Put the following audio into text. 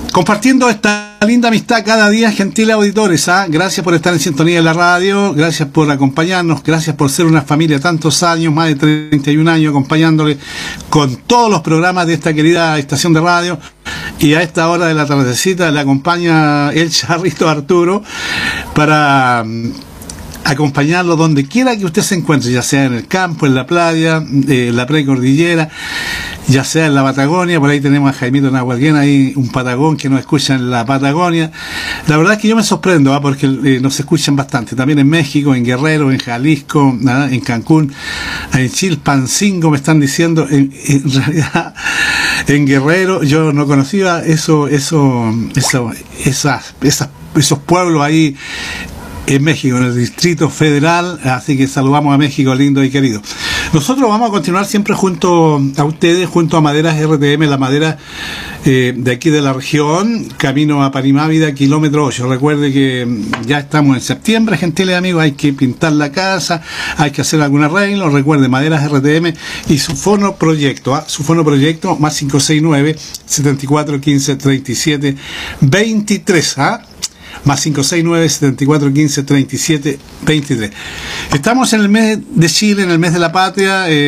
compartiendo esta linda amistad cada día, gentiles auditores. Gracias por estar en sintonía de la radio, gracias por acompañarnos, gracias por ser una familia tantos años, más de 31 años acompañándole con todos los programas de esta querida estación de radio. Y a esta hora de la tardecita le acompaña el charrito Arturo para acompañarlo donde quiera que usted se encuentre, ya sea en el campo, en la playa, en la precordillera, ya sea en la Patagonia. Por ahí tenemos a Jaimito Nahualguén, ahí un patagón que nos escucha en la Patagonia. La verdad es que yo me sorprendo, porque nos escuchan bastante, también en México, en Guerrero, en Jalisco, en Cancún, en Chilpancingo me están diciendo, en realidad en Guerrero. Yo no conocía esos pueblos ahí en México, en el Distrito Federal, así que saludamos a México lindo y querido. Nosotros vamos a continuar siempre junto a ustedes, junto a Maderas RTM, la madera de aquí de la región, camino a Panimávida, kilómetro 8. Recuerde que ya estamos en septiembre, gentiles amigos, hay que pintar la casa, hay que hacer algún arreglo. Recuerde, Maderas RTM y su fono proyecto, su fono proyecto, más 569 74 15 37 23, más 569-7415-37-23. Estamos en el mes de Chile, en el mes de la patria.